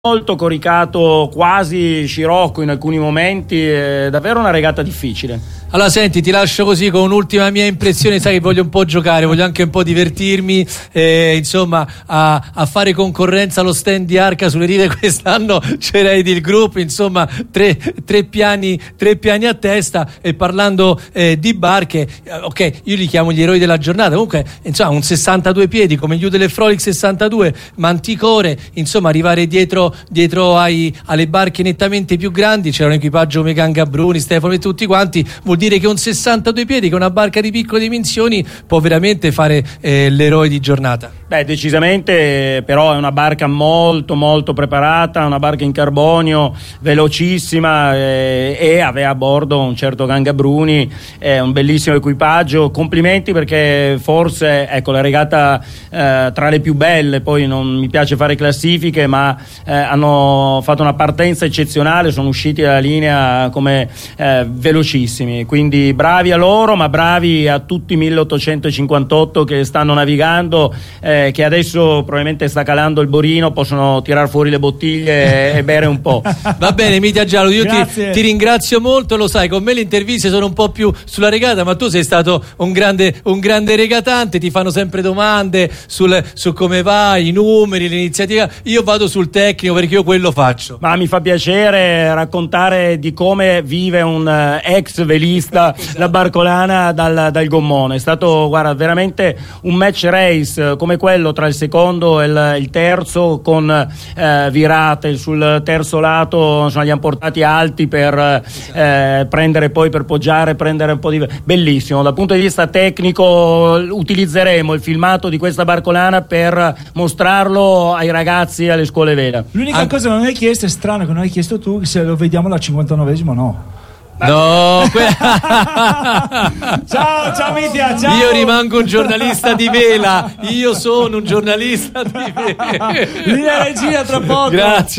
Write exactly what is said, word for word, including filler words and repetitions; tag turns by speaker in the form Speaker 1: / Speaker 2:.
Speaker 1: molto coricato, quasi scirocco in alcuni momenti, è davvero una regata difficile.
Speaker 2: Allora senti, ti lascio così con un'ultima mia impressione. Sai che voglio un po' giocare, voglio anche un po' divertirmi, eh, insomma a, a fare concorrenza allo stand di Arca sulle rive. Quest'anno c'era il gruppo, insomma tre, tre, piani, tre piani a testa. E parlando eh, di barche, eh, ok, io li chiamo gli eroi della giornata. Comunque insomma un sessantadue piedi come gli Udele Frolic sessantadue, Manticore, insomma arrivare dietro, dietro ai, alle barche nettamente più grandi. C'era un equipaggio Megan Gabruni, Stefano e tutti quanti. Vuol dire che un sessantadue piedi, che una barca di piccole dimensioni può veramente fare eh, l'eroe di giornata.
Speaker 1: Beh, decisamente, però è una barca molto molto preparata, una barca in carbonio, velocissima, eh, e aveva a bordo un certo Gangabruni, eh, un bellissimo equipaggio. Complimenti, perché forse, ecco, la regata eh, tra le più belle. Poi non mi piace fare classifiche, ma eh, hanno fatto una partenza eccezionale, sono usciti dalla linea come eh, velocissimi. Quindi bravi a loro, ma bravi a tutti i milleottocentocinquantotto che stanno navigando, eh, che adesso probabilmente sta calando il borino, possono tirar fuori le bottiglie e, e bere un po'.
Speaker 2: Va bene, Mitja Giallo, io ti, ti ringrazio molto. Lo sai, con me le interviste sono un po' più sulla regata, ma tu sei stato un grande, un grande regatante, ti fanno sempre domande sul, su come va, i numeri, l'iniziativa. Io vado sul tecnico, perché io quello faccio.
Speaker 1: Ma mi fa piacere raccontare di come vive un uh, ex velista la barcolana dal, dal gommone. È stato, guarda, veramente un match race come quello tra il secondo e il, il terzo, con eh, virate sul terzo lato, insomma, li hanno portati alti per eh, prendere, poi per poggiare, prendere un po' di... Bellissimo, dal punto di vista tecnico utilizzeremo il filmato di questa barcolana per mostrarlo ai ragazzi alle scuole vela.
Speaker 3: L'unica
Speaker 1: An-
Speaker 3: cosa che non hai chiesto, è strano che non hai chiesto tu, se lo vediamo alla cinquantanovesima o no.
Speaker 2: No, que-
Speaker 3: ciao, ciao Mitja, ciao.
Speaker 2: Io rimango un giornalista di vela. Io sono un giornalista di vela.
Speaker 3: Linea regia tra poco.
Speaker 2: Grazie.